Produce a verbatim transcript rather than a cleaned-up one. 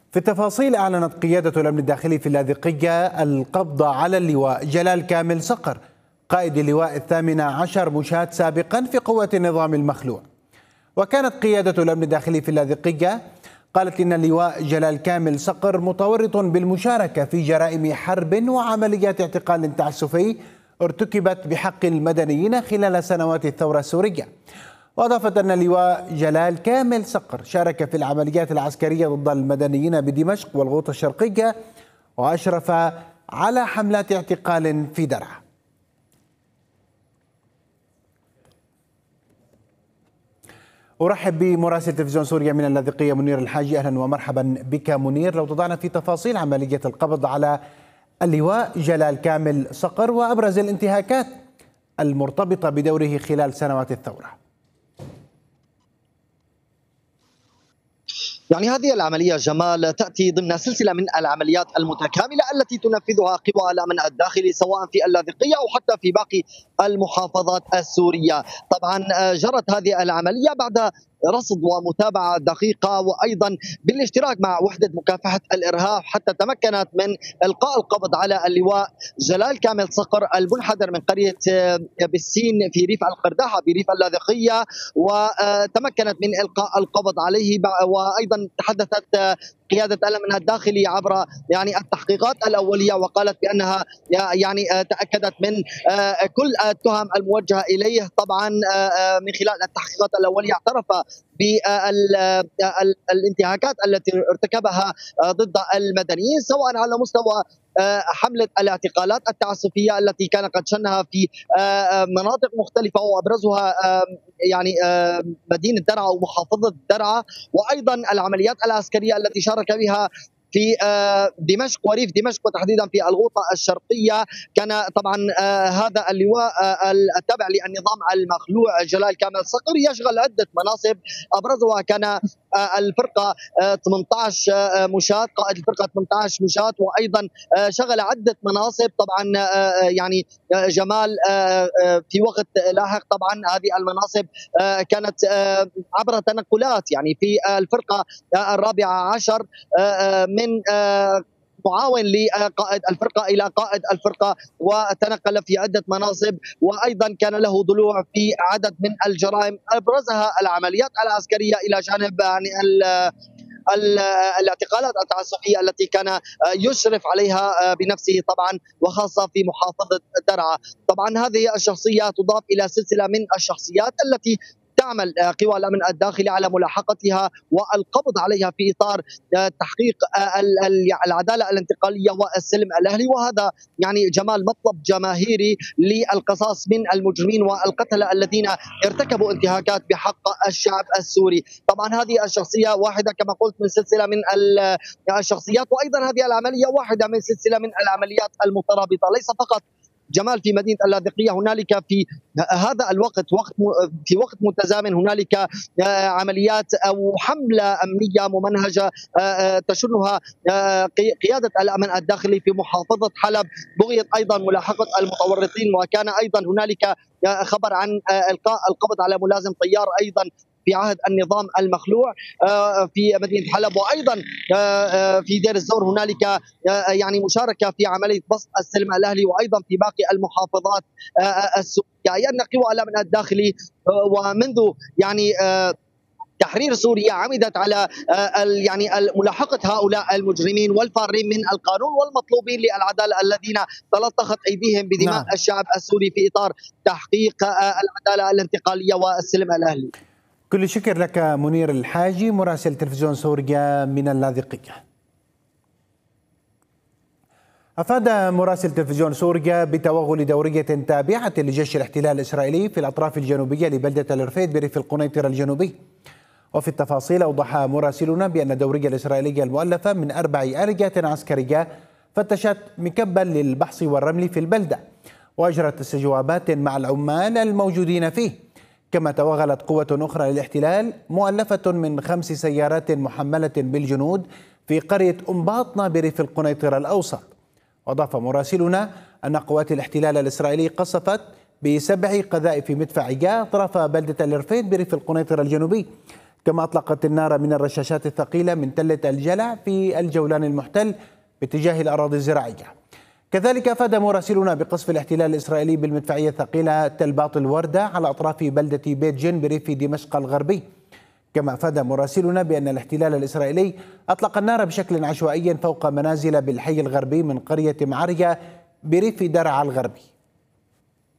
في التفاصيل، أعلنت قيادة الأمن الداخلي في اللاذقية القبض على اللواء جلال كامل صقر قائد اللواء الثامن عشر مشاة سابقا في قوة النظام المخلوع. وكانت قيادة الأمن الداخلي في اللاذقية قالت إن اللواء جلال كامل صقر متورط بالمشاركة في جرائم حرب وعمليات اعتقال تعسفي ارتكبت بحق المدنيين خلال سنوات الثورة السورية. وأضافت أن اللواء جلال كامل صقر شارك في العمليات العسكرية ضد المدنيين بدمشق والغوطة الشرقية، وأشرف على حملات اعتقال في درعا. أرحب بمراسل تلفزيون سوريا من اللاذقية منير الحاجي. أهلا ومرحبا بك منير. لو تضعنا في تفاصيل عملية القبض على اللواء جلال كامل صقر وأبرز الانتهاكات المرتبطة بدوره خلال سنوات الثورة. يعني هذه العملية جمال تأتي ضمن سلسلة من العمليات المتكاملة التي تنفذها قوى الأمن الداخلي سواء في اللاذقية أو حتى في باقي المحافظات السورية. طبعا جرت هذه العملية بعد رصد ومتابعة دقيقة، وأيضا بالاشتراك مع وحدة مكافحة الإرهاب، حتى تمكنت من إلقاء القبض على اللواء جلال كامل صقر المنحدر من قرية بالسين في ريف القرداحة بريف اللاذقية، وتمكنت من إلقاء القبض عليه. وأيضا تحدثت قيادة الأمن الداخلي عبر يعني التحقيقات الأولية، وقالت بأنها يعني تأكدت من كل التهم الموجهة إليه. طبعا من خلال التحقيقات الأولية اعترف بالانتهاكات التي ارتكبها ضد المدنيين، سواء على مستوى حملة الاعتقالات التعسفية التي كان قد شنها في مناطق مختلفة، وأبرزها يعني مدينة درعا ومحافظة درعا، وأيضا العمليات العسكرية التي شارك بها في دمشق وريف دمشق، وتحديدا في الغوطة الشرقية. كان طبعا هذا اللواء التابع للنظام المخلوع جلال كامل صقر يشغل عدة مناصب، أبرزها كان الفرقة ثمانية عشر مشاة، قائد الفرقة ثمانية عشر مشاة، وأيضا شغل عدة مناصب. طبعا يعني جمال في وقت لاحق طبعا هذه المناصب كانت عبر تنقلات، يعني في الفرقة الرابعة عشر من معاون لقائد الفرقة إلى قائد الفرقة، وتنقل في عدة مناصب، وأيضا كان له ضلوع في عدد من الجرائم أبرزها العمليات العسكرية إلى جانب يعني الاعتقالات التعسفية التي كان يشرف عليها بنفسه طبعا، وخاصة في محافظة درعا. طبعا هذه الشخصية تضاف إلى سلسلة من الشخصيات التي تعمل قوى الأمن الداخلي على ملاحقتها والقبض عليها في إطار تحقيق العدالة الانتقالية والسلم الأهلي، وهذا يعني جمال مطلب جماهيري للقصاص من المجرمين والقتلة الذين ارتكبوا انتهاكات بحق الشعب السوري. طبعا هذه الشخصية واحدة كما قلت من سلسلة من الشخصيات، وأيضا هذه العملية واحدة من سلسلة من العمليات المترابطة. ليس فقط جمال في مدينة اللاذقية، هنالك في هذا الوقت وقت في وقت متزامن هنالك عمليات أو حملة أمنية ممنهجة تشنها قيادة الأمن الداخلي في محافظة حلب بغية أيضا ملاحقة المتورطين، وكان أيضا هنالك خبر عن إلقاء القبض على ملازم طيار أيضا في عهد النظام المخلوع في مدينة حلب، وأيضا في دير الزور هنالك يعني مشاركة في عملية بسط السلم الأهلي، وأيضا في باقي المحافظات السورية. يعني أن قوى الأمن الداخلي ومنذ يعني تحرير سوريا عمدت على يعني ملاحقة هؤلاء المجرمين والفارين من القانون والمطلوبين للعدالة الذين تلطخت أيديهم بدماء نعم. الشعب السوري في إطار تحقيق العدالة الانتقالية والسلم الأهلي. كل شكر لك منير الحاجي مراسل تلفزيون سوريا من اللاذقية. أفاد مراسل تلفزيون سوريا بتوغل دورية تابعة لجيش الاحتلال الإسرائيلي في الأطراف الجنوبية لبلدة الرفيد بريف القنيطرة الجنوبي. وفي التفاصيل أوضح مراسلنا بأن الدورية الإسرائيلية المؤلفة من أربع آليات عسكرية فتشت مكبا للبحث والرمل في البلدة، وأجرت استجوابات مع العمال الموجودين فيه. كما توغلت قوة أخرى للاحتلال مؤلفة من خمس سيارات محملة بالجنود في قرية أم باطنة بريف القنيطرة الأوسط. وأضاف مراسلنا أن قوات الاحتلال الإسرائيلي قصفت بسبع قذائف مدفعية أطراف بلدة الرفيد بريف القنيطرة الجنوبي، كما أطلقت النار من الرشاشات الثقيلة من تلة الجلع في الجولان المحتل باتجاه الأراضي الزراعية. كذلك أفاد مراسلنا بقصف الاحتلال الإسرائيلي بالمدفعية الثقيلة تل باطل وردة على أطراف بلدة بيت جن بريف دمشق الغربي. كما أفاد مراسلنا بأن الاحتلال الإسرائيلي أطلق النار بشكل عشوائي فوق منازل بالحي الغربي من قرية معرية بريف درعا الغربي.